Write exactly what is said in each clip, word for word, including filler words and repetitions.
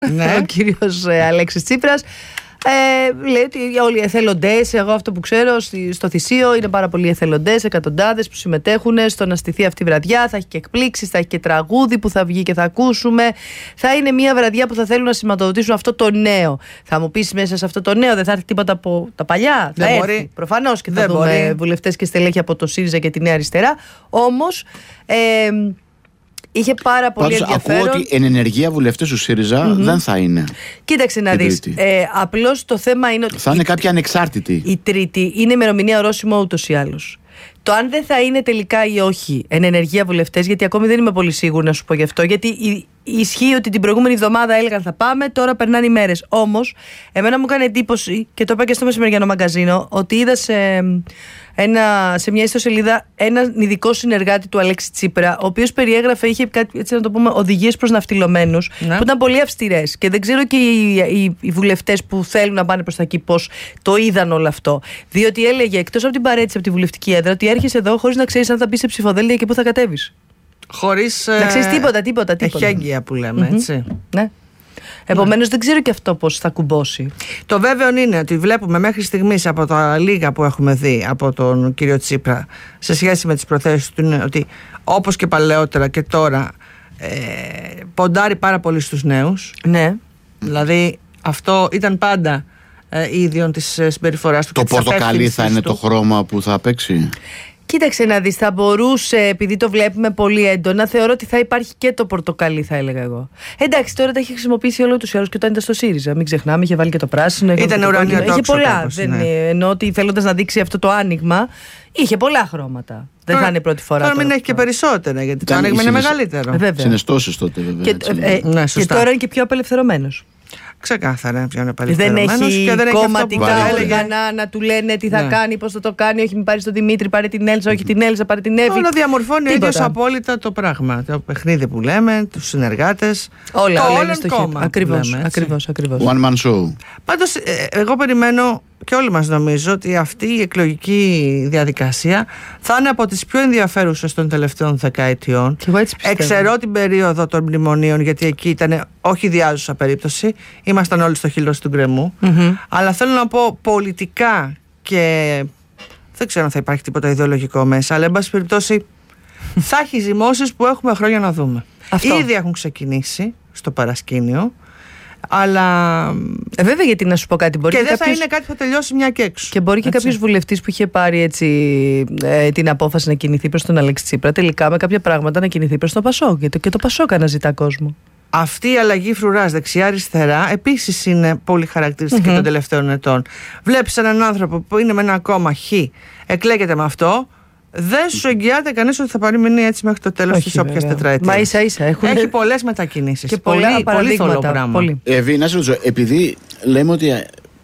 ναι. ο κύριος ε, Αλέξης Τσίπρας. Ε, λέει ότι όλοι οι εθελοντές, εγώ αυτό που ξέρω στο Θησίο, είναι πάρα πολλοί εθελοντές, εκατοντάδες που συμμετέχουν στο να στηθεί αυτή η βραδιά. Θα έχει και εκπλήξεις, θα έχει και τραγούδι που θα βγει και θα ακούσουμε. Θα είναι μια βραδιά που θα θέλουν να σηματοδοτήσουν αυτό το νέο. Θα μου πεις, μέσα σε αυτό το νέο δεν θα έρθει τίποτα από τα παλιά? Δεν θα μπορεί. έρθει προφανώς και θα δεν δούμε μπορεί. βουλευτές και στελέχη από το ΣΥΡΙΖΑ και τη Νέα Αριστερά. Όμως ε, είχε πάρα πολύ Πάντως, ενδιαφέρον. ακούω ότι εν ενεργεία βουλευτές του ΣΥΡΙΖΑ mm-hmm. δεν θα είναι. Κοίταξε να δεις. Ε, απλώς το θέμα είναι ότι. Θα είναι κάποια ανεξάρτητη. Η Τρίτη είναι ημερομηνία ορόσημο ούτως ή άλλως. Το αν δεν θα είναι τελικά ή όχι εν ενεργεία βουλευτές, γιατί ακόμη δεν είμαι πολύ σίγουρη να σου πω γι' αυτό, γιατί ισχύει ότι την προηγούμενη εβδομάδα έλεγαν θα πάμε, τώρα περνάνε οι μέρες. Όμως, εμένα μου έκανε εντύπωση, και το είπα και στο μεσημεριανό μαγκαζίνο, ότι είδα σε, ένα, σε μια ιστοσελίδα έναν ειδικό συνεργάτη του Αλέξη Τσίπρα, ο οποίος περιέγραφε, είχε κάτι, έτσι να το πούμε, οδηγίες προς ναυτιλωμένους, ναι. που ήταν πολύ αυστηρές. Και δεν ξέρω και οι, οι, οι βουλευτές που θέλουν να πάνε προς τα εκεί πώς το είδαν όλο αυτό. Διότι έλεγε, εκτός από την παρέτηση από τη βουλευτική έδρα, ότι έρχεσαι εδώ χωρίς να ξέρεις αν θα μπει σε ψηφοδέλτια και πού θα κατέβεις. Χωρίς. Να ξέρεις τίποτα, τίποτα, τίποτα. Εχέγγυα που λέμε, mm-hmm. έτσι. Ναι. Επομένως, δεν ξέρω και αυτό πώς θα κουμπώσει. Το βέβαιο είναι ότι βλέπουμε μέχρι στιγμής από τα λίγα που έχουμε δει από τον κύριο Τσίπρα σε σχέση με τις προθέσεις του, είναι ότι όπως και παλαιότερα και τώρα ε, ποντάρει πάρα πολύ στους νέους. Ναι. Δηλαδή, αυτό ήταν πάντα ε, ίδιον της συμπεριφοράς του. Το πορτοκαλί θα είναι το χρώμα που θα παίξει. Κοίταξε να δεις, θα μπορούσε, επειδή το βλέπουμε πολύ έντονα, θεωρώ ότι θα υπάρχει και το πορτοκαλί, θα έλεγα εγώ. Εντάξει, τώρα τα έχει χρησιμοποιήσει όλο τους άλλους και όταν ήταν στο ΣΥΡΙΖΑ. Μην ξεχνάμε, είχε βάλει και το πράσινο. Ήταν ουρανίο τόξο. Είχε πολλά. Κάπως, δεν, ναι. Ενώ ότι θέλοντας να δείξει αυτό το άνοιγμα, είχε πολλά χρώματα. Δεν θα είναι η πρώτη φορά. Τώρα μην έχει και περισσότερα, γιατί το άνοιγμα είναι μεγαλύτερο. Συναισθώσεις τότε, βέβαια. Και, ε, ε, ναι, και τώρα είναι και πιο απελευθερωμένος. Ξεκάθαρα, πιο δεν έχει και δεν κομματικά έχει όργανα να του λένε τι θα ναι. κάνει, πώς θα το κάνει. Όχι, μην πάρει τον Δημήτρη, πάρε την Έλσα. Όχι, την Έλσα, πάρε την Εύη. Όλο διαμορφώνει ο ίδιος απόλυτα το πράγμα. Το παιχνίδι που λέμε, τους συνεργάτες. Όλα, το όλα είναι στο κόμμα. Ακριβώς, ακριβώς, ακριβώς. One man show. Πάντως, εγώ περιμένω και όλοι μας νομίζω ότι αυτή η εκλογική διαδικασία θα είναι από τις πιο ενδιαφέρουσες των τελευταίων δεκαετιών. Εξαιρώ την περίοδο των μνημονίων, γιατί εκεί ήταν όχι διάζουσα περίπτωση. Ήμασταν όλοι στο χείλος του γκρεμού. Mm-hmm. Αλλά θέλω να πω πολιτικά, και δεν ξέρω αν θα υπάρχει τίποτα ιδεολογικό μέσα, αλλά εν πάση περιπτώσει θα έχει ζυμώσεις που έχουμε χρόνια να δούμε. Αυτό. Ήδη έχουν ξεκινήσει στο παρασκήνιο. Αλλά. Ε, βέβαια, γιατί να σου πω κάτι. Μπορεί και, και δεν κάποιος... θα είναι κάτι που θα τελειώσει μια και έξω. Και μπορεί και κάποιο βουλευτή που είχε πάρει έτσι, ε, την απόφαση να κινηθεί προς τον Αλέξη Τσίπρα, τελικά με κάποια πράγματα να κινηθεί προς το Πασόκ. Γιατί και το Πασόκ αναζητά κόσμο. Αυτή η αλλαγή φρουράς δεξιά-αριστερά επίσης είναι πολύ χαρακτηριστική mm-hmm. των τελευταίων ετών. Βλέπεις έναν άνθρωπο που είναι με ένα κόμμα Χ, εκλέγεται με αυτό. Δεν σου εγγυάται κανείς ότι θα παραμείνει έτσι μέχρι το τέλος της όποιας τετραετίας. Μα ίσα ίσα έχουν... Έχει πολλές μετακινήσεις και πολλά παραδείγματα. Πολύ. Εύη, να σε ρωτήσω, επειδή λέμε ότι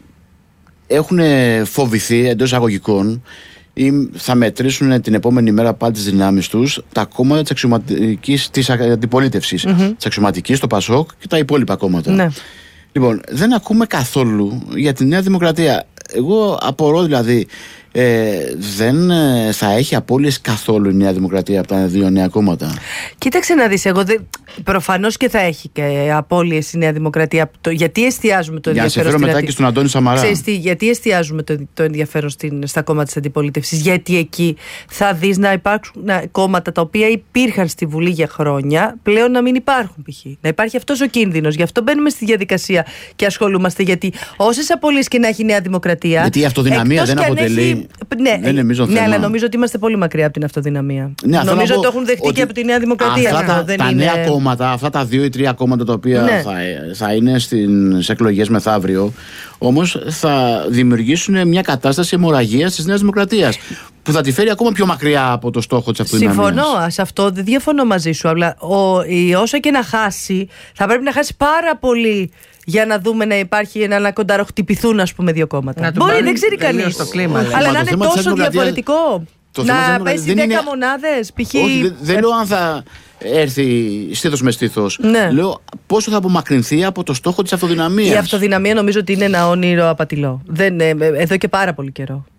έχουν φοβηθεί εντός αγωγικών ή θα μετρήσουν την επόμενη μέρα πάλι τις δυνάμεις τους τα κόμματα της αξιωματικής, της αντιπολίτευσης, mm-hmm. της αξιωματικής, το Πασόκ και τα υπόλοιπα κόμματα. Ναι. Λοιπόν, δεν ακούμε καθόλου για τη Νέα Δημοκρατία. Εγώ απορώ δηλαδή, ε, δεν ε, θα έχει απώλειες καθόλου η Νέα Δημοκρατία από τα δύο νέα κόμματα? Κοίταξε να δεις, εγώ δεν... προφανώς και θα έχει και απώλειες η Νέα Δημοκρατία. Το... Γιατί εστιάζουμε το για ενδιαφέρον στην... στην μετά και στον Αντώνη Σαμαρά. Ξέρεις τι, γιατί εστιάζουμε το, το ενδιαφέρον στην... στα κόμματα της αντιπολίτευσης? Γιατί εκεί θα δεις να υπάρξουν να... κόμματα τα οποία υπήρχαν στη Βουλή για χρόνια πλέον να μην υπάρχουν π.χ. Να υπάρχει αυτός ο κίνδυνος. Γι' αυτό μπαίνουμε στη διαδικασία και ασχολούμαστε. Γιατί όσες απώλειες και να έχει η Νέα Δημοκρατία. Γιατί η αυτοδυναμία δεν αποτελεί. Έχει... Ναι, δεν νομίζω ναι, αλλά νομίζω ότι είμαστε πολύ μακριά από την αυτοδυναμία. Ναι, νομίζω ότι το έχουν δεχτεί και από τη Νέα Δημοκρατία. Αυτά τα, δεν τα είναι... νέα κόμματα, αυτά τα δύο ή τρία κόμματα τα οποία ναι. θα, θα είναι στις εκλογές μεθαύριο, όμως θα δημιουργήσουν μια κατάσταση αιμορραγίας της Νέας Δημοκρατίας που θα τη φέρει ακόμα πιο μακριά από το στόχο της αυτοδυναμίας. Συμφωνώ, σε αυτό δεν διαφωνώ μαζί σου. Αλλά ο, η, όσο και να χάσει, θα πρέπει να χάσει πάρα πολύ για να δούμε να υπάρχει ένα να κονταροχτυπηθούν, ας πούμε, δύο κόμματα. Να μπορεί, δεν ξέρει κανείς. Αλλά να είναι τόσο διαφορετικό. Να πέσει δέκα μονάδες, π.χ. Όχι, δεν λέω αν θα έρθει στήθος με στήθος. Ναι. Λέω πόσο θα απομακρυνθεί από το στόχο της αυτοδυναμίας. Η αυτοδυναμία νομίζω ότι είναι ένα όνειρο απατηλό. Δεν, εδώ και πάρα πολύ καιρό.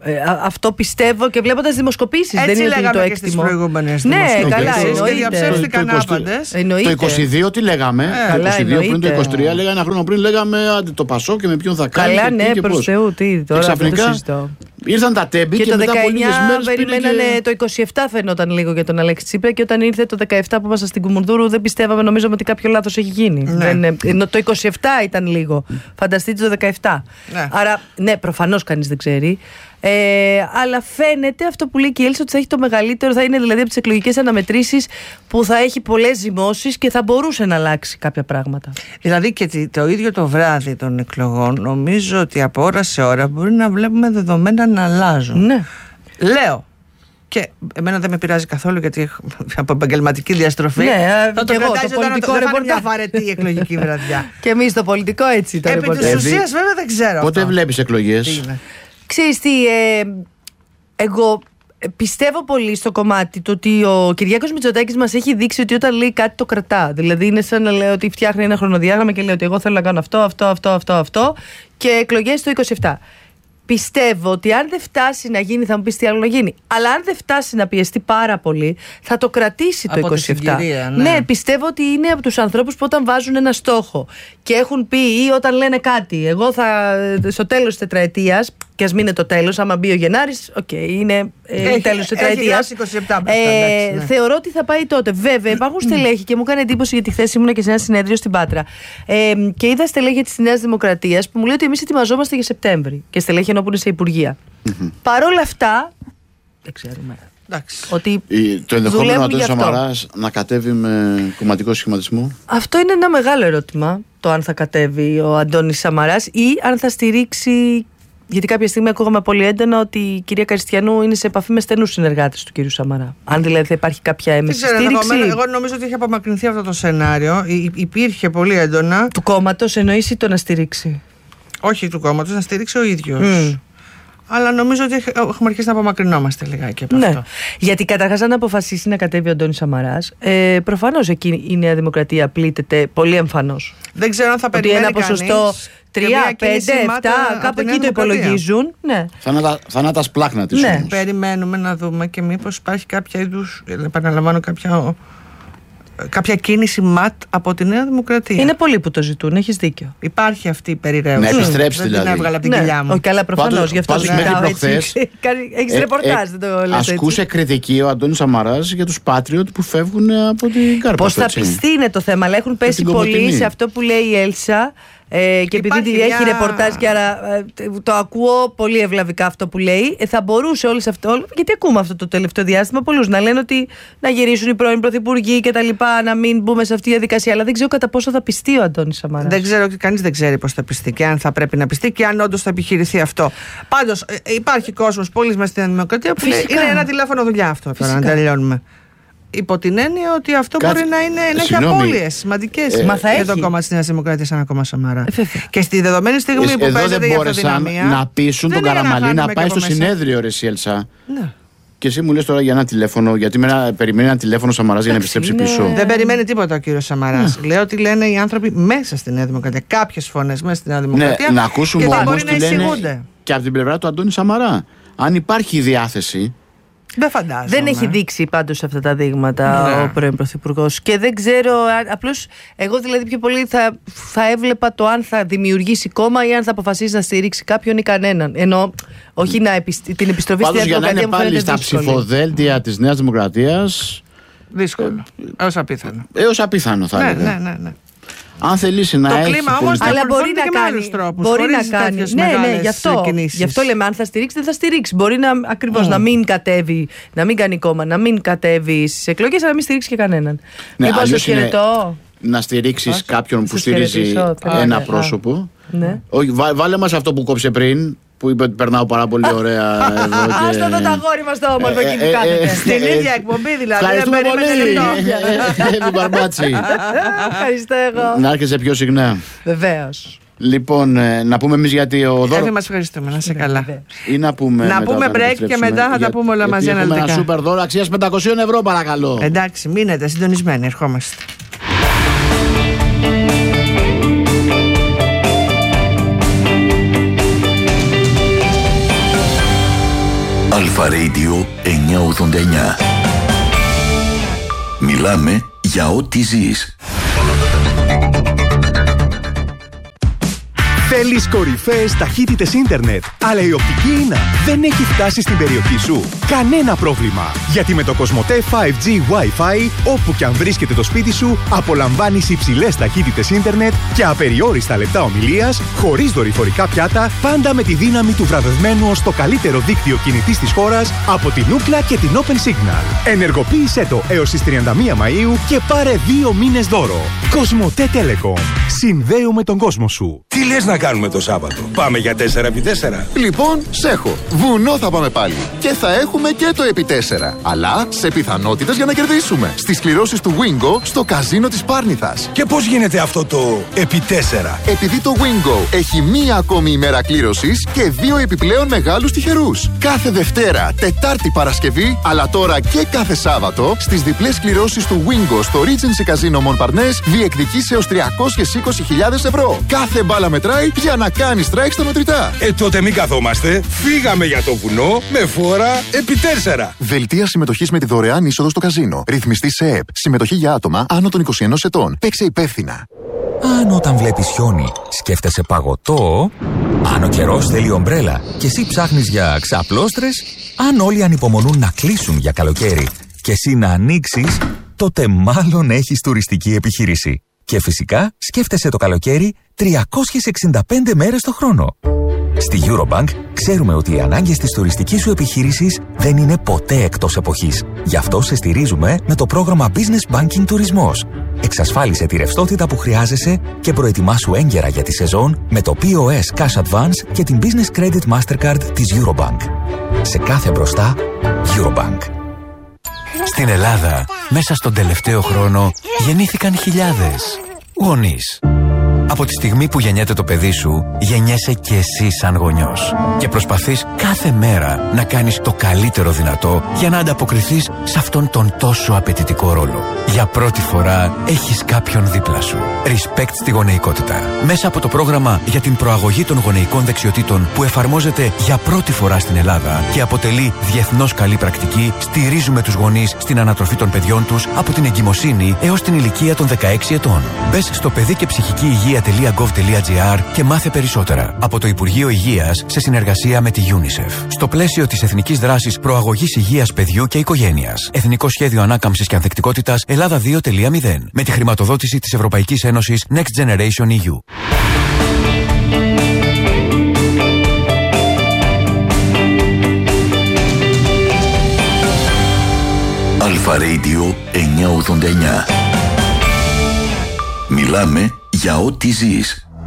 Ε, αυτό πιστεύω και βλέποντας δημοσκοπήσεις. Έτσι δεν είναι λέγαμε το και έκτιμο. στις προηγούμενες ναι, δημοσκοπήσεις. καλά, εννοείται. Και διαψεύστηκαν άπαντες. Το είκοσι δύο τι λέγαμε. Ε, το καλά, είκοσι δύο εννοείται. πριν το είκοσι τρία λέγανε ένα χρόνο πριν λέγαμε άντε, το Πασό και με ποιον θα κάνει. Καλά, και ναι, και προς πώς. Θεού, τι τώρα. Και ξαφνικά ήρθαν τα τέμπη και, και το μετά από λίγες δεκαεννιά μέρες περιμένανε, και... το είκοσι επτά φαινόταν λίγο για τον Αλέξη Τσίπρα και όταν ήρθε το δεκαεπτά που ήμασταν στην Κουμουνδούρου δεν πιστεύαμε, νομίζαμε ότι κάποιο λάθος έχει γίνει. Ναι. Δεν, ενώ το είκοσι επτά ήταν λίγο. Φανταστείτε το δεκαεπτά. Ναι. Άρα, ναι, προφανώς κανείς δεν ξέρει. Ε, αλλά φαίνεται αυτό που λέει και η Έλσα ότι θα έχει το μεγαλύτερο, θα είναι δηλαδή από τις εκλογικές αναμετρήσεις που θα έχει πολλές ζυμώσεις και θα μπορούσε να αλλάξει κάποια πράγματα. Δηλαδή και το ίδιο το βράδυ των εκλογών, νομίζω ότι από ώρα σε ώρα μπορεί να βλέπουμε δεδομένα να αλλάζουν. Ναι. Λέω. Και εμένα δεν με πειράζει καθόλου γιατί έχω από επαγγελματική διαστροφή. Ναι, θα το και εγώ, κρατάει το ζωντανό, πολιτικό δεν θα είναι μια ρεπορτάζ. βαρετή εκλογική βραδιά. Και εμείς το πολιτικό έτσι το Επί της ρεπορτάζ. ουσίας βέβαια δεν ξέρω. Πότε αυτό. βλέπεις εκλογές? Τι είναι. Ξέρεις τι, ε, εγώ πιστεύω πολύ στο κομμάτι το ότι ο Κυριάκος Μητσοτάκης μας έχει δείξει ότι όταν λέει κάτι το κρατά. Δηλαδή είναι σαν να λέει ότι φτιάχνει ένα χρονοδιάγραμμα και λέει ότι εγώ θέλω να κάνω αυτό, αυτό, αυτό, αυτό, αυτό και εκλογές το είκοσι επτά. Πιστεύω ότι αν δεν φτάσει να γίνει, θα μου πεις τι άλλο να γίνει. Αλλά αν δεν φτάσει να πιεστεί πάρα πολύ, θα το κρατήσει το Από τη είκοσι επτά. συγκυρία, ναι. ναι, πιστεύω ότι είναι από τους ανθρώπους που όταν βάζουν ένα στόχο και έχουν πει ή όταν λένε κάτι, εγώ θα στο τέλος της τετραετίας, και ας μην είναι το τέλος, άμα μπει ο Γενάρης, οκ, okay, είναι ε, τέλος της τετραετίας. είκοσι επτά μπροστά, Ε, εντάξει, ναι. Θεωρώ ότι θα πάει τότε. Βέβαια, υπάρχουν στελέχη και μου έκανε εντύπωση γιατί χθες ήμουνα και σε ένα συνέδριο στην Πάτρα. Ε, και είδα στελέχη της Νέας Δημοκρατίας που μου λέει ότι εμείς ετοιμαζόμαστε για Σεπτέμβρη. Και στελέχη ενώ που είναι σε υπουργεία. Παρ' όλα αυτά, δεν ξέρουμε. Εντάξει. Ότι Η- Το ενδεχόμενο δουλεύουν Αντώνης γι' αυτό. Σαμαράς να κατέβει με κομματικό σχηματισμό. Αυτό είναι ένα μεγάλο ερώτημα. Το αν θα κατέβει ο Αντώνης Σαμαράς ή αν θα στηρίξει. Γιατί κάποια στιγμή ακούγαμε πολύ έντονα ότι η κυρία Καριστιανού είναι σε επαφή με στενούς συνεργάτες του κυρίου Σαμαρά. Αν δηλαδή θα υπάρχει κάποια Δεν έμεση ξέρω, στήριξη. εγώ, εγώ νομίζω ότι έχει απομακρυνθεί αυτό το σενάριο. Υ- υπήρχε πολύ έντονα. Του κόμματος εννοείς ή το να στηρίξει. Όχι του κόμματος, να στηρίξει ο ίδιος. Mm. Αλλά νομίζω ότι έχ- έχουμε αρχίσει να απομακρυνόμαστε λιγάκι από Ναι. αυτό. Γιατί καταρχάς, αν αποφασίσει να κατέβει ο Αντώνης Σαμαράς, ε, προφανώς εκεί η Νέα Δημοκρατία πλήττεται πολύ εμφανώς. Δεν ξέρω αν θα Ότι περιμένει ένα ποσοστό κανείς και τρία, μια κίνηση πέντε, μάτων επτά, από κάπου τη Νέα εκεί το Δημοκρατία. υπολογίζουν. Ναι. Θανάτα, θανάτας πλάχνα της Ναι. όμως. Περιμένουμε να δούμε και μήπως υπάρχει κάποια είδους, επαναλαμβάνω, κάποια, κάποια κίνηση ματ από τη Νέα Δημοκρατία. Είναι πολλοί που το ζητούν, έχεις δίκιο. Υπάρχει αυτή η περιραίωση. Να επιστρέψει δεν δηλαδή. την έβγαλα από την Ναι, κοιλιά μου. όχι, αλλά προφανώς Πάντως- γι' αυτό πάντως ζητάω μέχρι έτσι. προχθές, Έχεις Ε, ρεπορτάζ, ε, δεν το λες έτσι. Ασκούσε κριτική ο Αντώνης Σαμαράς για τους Patriot που φεύγουν από την κάρπα. Πώς θα πιστεί είναι το θέμα, αλλά έχουν πέσει την πολύ Κομωτινή. σε αυτό που λέει η Έλσα. Ε, και επειδή Υπάρχει έχει μια- ρεπορτάζ και άρα ε, το ακούω πολύ ευλαβικά αυτό που λέει, ε, θα μπορούσε όλες αυτό. Γιατί ακούμε αυτό το τελευταίο διάστημα πολλούς να λένε ότι να γυρίσουν οι πρώην πρωθυπουργοί και τα λοιπά, να μην μπούμε σε αυτή τη διαδικασία. Αλλά δεν ξέρω κατά πόσο θα πιστεί ο Αντώνης Σαμαράς. Δεν ξέρω, κανείς δεν ξέρει πώς θα πιστεί και αν θα πρέπει να πιστεί και αν όντως θα επιχειρηθεί αυτό. Πάντως ε, ε, υπάρχει κόσμος πολύ μέσα στην Δημοκρατία που λέει, Φυσικά. είναι ένα τηλέφωνο δουλειά αυτό τώρα, Φυσικά. να τελειώνουμε. Υπό την έννοια ότι αυτό Κάτσε- μπορεί να, είναι, να έχει Συγγνώμη. απώλειες σημαντικές Ε, Μα θα για το έχει. κόμμα της Νέας Δημοκρατίας σαν ακόμα Σαμαρά. Ε, βέβαια. Και στη δεδομένη στιγμή Ε, που Εδώ παίζεται δεν η μπόρεσαν αυτοδυναμία, να πείσουν δεν τον είναι Καραμαλή να χάνουμε πάει και στο από μέσα. συνέδριο, ρε εσύ, Έλσα. Ναι. Και εσύ μου λες τώρα για ένα τηλέφωνο, γιατί με ένα, περιμένει ένα τηλέφωνο Σαμαράς για να Εντάξει, επιστρέψει είναι- πίσω. Δεν περιμένει τίποτα ο κύριος Σαμαράς. Λέω ότι λένε οι άνθρωποι μέσα στη Νέα Δημοκρατία. Κάποιες φωνές μέσα στη Νέα Δημοκρατία. Ναι, να ακούσουμε και δεν όμως μπορεί να τι λένε εισηγούνται. και από την πλευρά του Αντώνη Σαμαρά. Αν υπάρχει η διάθεση. Δεν φαντάζομαι. Δεν έχει δείξει πάντως αυτά τα δείγματα Ναι. ο πρώην Πρωθυπουργός. Και δεν ξέρω, αν- απλώς εγώ δηλαδή πιο πολύ θα, θα έβλεπα το αν θα δημιουργήσει κόμμα ή αν θα αποφασίσει να στηρίξει κάποιον ή κανέναν. Ενώ όχι να επισ- την επιστροφή Πάντως στην για να είναι Δημοκρατία μου πάλι φαίνεται στα δύσκολη. ψηφοδέλτια της Νέας Δημοκρατίας Δύσκολο. Έως απίθανο. έως απίθανο θα Ναι, έλεγα. ναι, ναι, ναι. Αν θελήσει να Το έχει κλίμα όμως πολιτική- θα Αλλά μπορεί ακολουθούνται να και με κάνει. άλλους τρόπους, Μπορεί χωρίς να κάνει. τέτοιες Ναι, ναι, μεγάλες γι' αυτό, κινήσεις. γι' αυτό λέμε: αν θα στηρίξει, δεν θα στηρίξει. Μπορεί να ακριβώς Mm. να μην κατέβει, να μην κάνει κόμμα, να μην κατέβει στις εκλογές, αλλά να μην στηρίξει και κανέναν. Ναι, Λοιπόν, αλλιώς σας είναι χαιρετώ. να στηρίξεις Όχι. κάποιον που Σας στηρίζει χαιρετήσω. Α, ένα ναι, πρόσωπο. Ναι. Όχι, βά- βάλε μας αυτό που κόψε πριν, που είπε ότι περνάω πάρα πολύ ωραία εδώ. Α, και- στο δω το αγόρι μας το όμορφο Ε, εκεί που ε, ε, κάθεται. ε, Στην ε, ίδια εκπομπή δηλαδή. Ευχαριστούμε δεν πολύ, περίμενε λεπτό. Εύη Μπαρμπάτση. Ευχαριστώ εγώ. Να έρχεσαι πιο συχνά. Βεβαίως. Λοιπόν, ε, να πούμε εμείς γιατί ο Δώρο. Εύη, μας ευχαριστούμε. Να είσαι καλά. Βεβαίως. Ή να πούμε. Να μετά πούμε όταν break και επιστρέψουμε. μετά θα τα Για- πούμε όλα γιατί μαζί έχουμε αναλυτικά. ένα σούπερ δώρο αξίας πεντακόσια ευρώ, παρακαλώ. Εντάξει, μείνετε συντονισμένοι. Ερχόμαστε. Αλφα Radio εννιακόσια ογδόντα εννιά. Μιλάμε για ό,τι ζεις. Θέλεις κορυφαίες ταχύτητες ίντερνετ, αλλά η οπτική ίνα δεν έχει φτάσει στην περιοχή σου? Κανένα πρόβλημα, γιατί με το Κοσμοτέ φάιβ τζι Wi-Fi, όπου και αν βρίσκεται το σπίτι σου, απολαμβάνεις υψηλές ταχύτητες ίντερνετ και απεριόριστα λεπτά ομιλίας, χωρίς δορυφορικά πιάτα, πάντα με τη δύναμη του βραβευμένου ως το καλύτερο δίκτυο κινητής της χώρας από την Ookla και την Open Signal. Ενεργοποίησέ το έως τις τριάντα μία Μαΐου και πάρε δύο μήνες δώρο. Κοσμοτέ Telecom. Συνδέουμε τον κόσμο σου. Τι λες να κάνουμε το Σάββατο? Πάμε για τέσσερα επί τέσσερα. Λοιπόν, σ' έχω. Βουνό θα πάμε πάλι. Και θα έχουμε και το επί τέσσερα. Αλλά σε πιθανότητες για να κερδίσουμε. Στις κληρώσεις του Wingo στο καζίνο της Πάρνηθας. Και πώς γίνεται αυτό το επί τέσσερα? Επειδή το Wingo έχει μία ακόμη ημέρα κλήρωσης και δύο επιπλέον μεγάλους τυχερούς. Κάθε Δευτέρα, Τετάρτη, Παρασκευή, αλλά τώρα και κάθε Σάββατο, στις διπλές κληρώσεις του Wingo στο Regency Casino Montparnasse διεκδικείς έως τριακόσιες είκοσι χιλιάδες ευρώ. Κάθε μπάλα μετράει για να κάνει strike στα μετρητά. Ε, τότε μην καθόμαστε. Φύγαμε για το βουνό με φόρα επί τέσσερα. Δελτία συμμετοχής με τη δωρεάν είσοδο στο καζίνο. Ρυθμιστή σε ΕΕΠ. Συμμετοχή για άτομα άνω των είκοσι ενός ετών. Παίξε υπεύθυνα. Αν όταν βλέπεις χιόνι σκέφτεσαι παγωτό, αν ο καιρός θέλει ομπρέλα και εσύ ψάχνεις για ξαπλώστρες, αν όλοι ανυπομονούν να κλείσουν για καλοκαίρι και εσύ να ανοίξεις, τότε μάλλον έχεις τουριστική επιχείρηση. Και φυσικά σκέφτεσαι το καλοκαίρι τριακόσιες εξήντα πέντε μέρες το χρόνο. Στη Eurobank ξέρουμε ότι οι ανάγκες της τουριστικής σου επιχείρησης δεν είναι ποτέ εκτός εποχής. Γι' αυτό σε στηρίζουμε με το πρόγραμμα Business Banking Τουρισμός. Εξασφάλισε τη ρευστότητα που χρειάζεσαι και προετοιμάσου έγκαιρα για τη σεζόν με το πι ο ες Cash Advance και την Business Credit Mastercard της Eurobank. Σε κάθε μπροστά, Eurobank. Στην Ελλάδα, μέσα στον τελευταίο χρόνο, γεννήθηκαν χιλιάδες γονείς. Από τη στιγμή που γεννιέται το παιδί σου, γεννιέσαι και εσύ σαν γονιός. Και προσπαθείς κάθε μέρα να κάνεις το καλύτερο δυνατό για να ανταποκριθείς σε αυτόν τον τόσο απαιτητικό ρόλο. Για πρώτη φορά έχεις κάποιον δίπλα σου. Respect στη γονεϊκότητα. Μέσα από το πρόγραμμα για την προαγωγή των γονεϊκών δεξιοτήτων που εφαρμόζεται για πρώτη φορά στην Ελλάδα και αποτελεί διεθνώς καλή πρακτική, στηρίζουμε τους γονείς στην ανατροφή των παιδιών τους από την εγκυμοσύνη έως την ηλικία των δεκαέξι ετών. Μπες στο παιδί και ψυχική υγεία τελεία γκοβ τελεία τζι άρ και μάθε περισσότερα. Από το Υπουργείο Υγείας σε συνεργασία με τη UNICEF. Στο πλαίσιο της Εθνικής Δράσης Προαγωγής Υγείας Παιδιού και Οικογένειας. Εθνικό Σχέδιο Ανάκαμψης και Ανθεκτικότητας Ελλάδα δύο τελεία μηδέν. Με τη χρηματοδότηση της Ευρωπαϊκής Ένωσης Next Generation ι γιου. Αλφα Radio εννιακόσια ογδόντα εννιά. Μιλάμε για ό,τι ζεις.